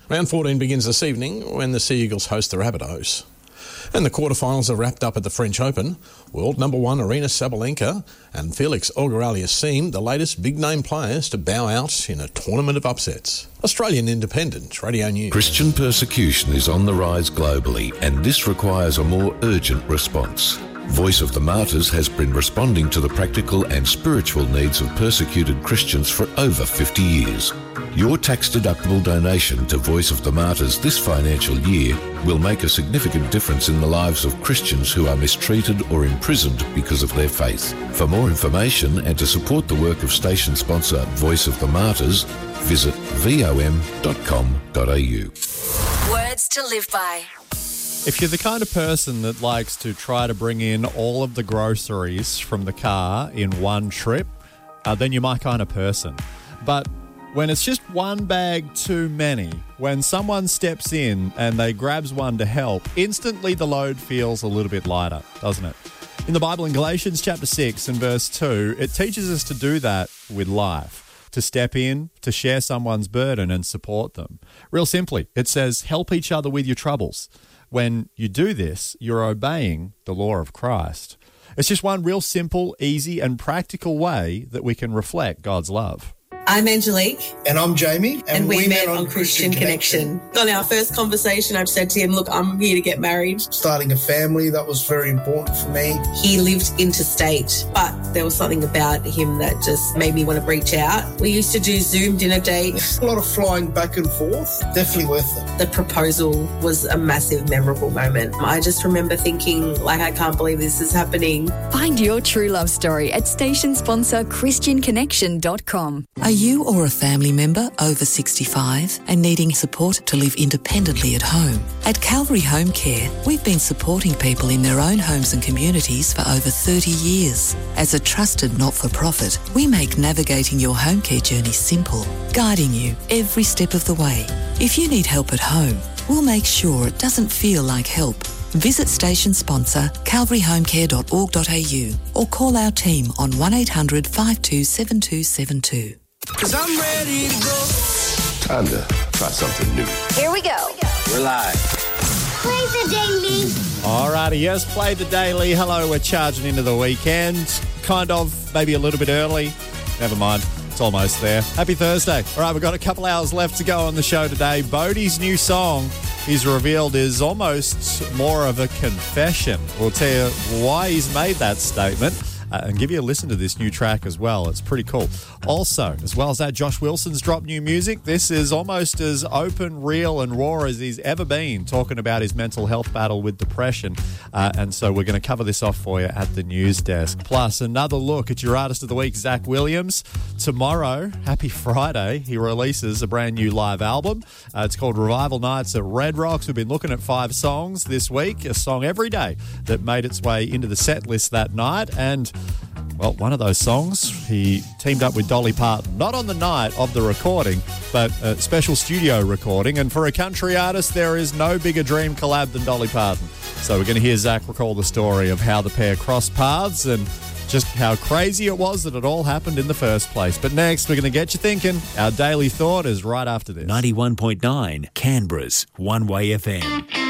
Round 14 begins this evening when the Sea Eagles host the Rabbitohs. And the quarterfinals are wrapped up at the French Open. World number one Aryna Sabalenka and Felix Auger-Aliassime, the latest big-name players to bow out in a tournament of upsets. Australian Independent Radio News. Christian persecution is on the rise globally, and this requires a more urgent response. Voice of the Martyrs has been responding to the practical and spiritual needs of persecuted Christians for over 50 years. Your tax-deductible donation to Voice of the Martyrs this financial year will make a significant difference in the lives of Christians who are mistreated or imprisoned because of their faith. For more information and to support the work of station sponsor Voice of the Martyrs, visit vom.com.au. Words to live by. If you're the kind of person that likes to try to bring in all of the groceries from the car in one trip, then you're my kind of person. But when it's just one bag too many, when someone steps in and they grabs one to help, instantly the load feels a little bit lighter, doesn't it? In the Bible, in Galatians chapter 6 and verse 2, it teaches us to do that with life, to step in, to share someone's burden and support them. Real simply, it says, help each other with your troubles. When you do this, you're obeying the law of Christ. It's just one real simple, easy and practical way that we can reflect God's love. I'm Angelique. And I'm Jamie. And we met on Christian Connection. On our first conversation, I've said to him, look, I'm here to get married. Starting a family, that was very important for me. He lived interstate, but there was something about him that just made me want to reach out. We used to do Zoom dinner dates. A lot of flying back and forth. Definitely worth it. The proposal was a massive, memorable moment. I just remember thinking, I can't believe this is happening. Find your true love story at station sponsor ChristianConnection.com. Are you or a family member over 65 and needing support to live independently at home? At Calvary Home Care, we've been supporting people in their own homes and communities for over 30 years. As a trusted not-for-profit, we make navigating your home care journey simple, guiding you every step of the way. If you need help at home, we'll make sure it doesn't feel like help. Visit station sponsor calvaryhomecare.org.au or call our team on 1800 527272. 'Cause I'm ready to go. Time to try something new. Here we go. We're live. Play the daily. Alrighty, yes, play the daily. Hello, we're charging into the weekend. Kind of, maybe a little bit early. Never mind, it's almost there. Happy Thursday. All right, we've got a couple hours left to go on the show today. Bodie's new song, he's revealed, is almost more of a confession. We'll tell you why he's made that statement. And give you a listen to this new track as well. It's pretty cool. Also, as well as that, Josh Wilson's dropped new music. This is almost as open, real and raw as he's ever been, talking about his mental health battle with depression. And so we're going to cover this off for you at the news desk. Plus, another look at your artist of the week, Zach Williams. Tomorrow, happy Friday, he releases a brand new live album. It's called Revival Nights at Red Rocks. We've been looking at 5 songs this week, a song every day that made its way into the set list that night. And well, one of those songs, he teamed up with Dolly Parton, not on the night of the recording, but a special studio recording. And for a country artist, there is no bigger dream collab than Dolly Parton. So we're going to hear Zach recall the story of how the pair crossed paths and just how crazy it was that it all happened in the first place. But next, we're going to get you thinking. Our daily thought is right after this. 91.9 Canberra's One Way FM.